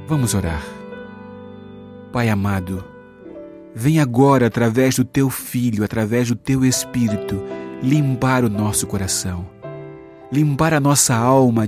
Vamos orar. Pai amado, vem agora através do Teu Filho, através do Teu Espírito, limpar o nosso coração, limpar a nossa alma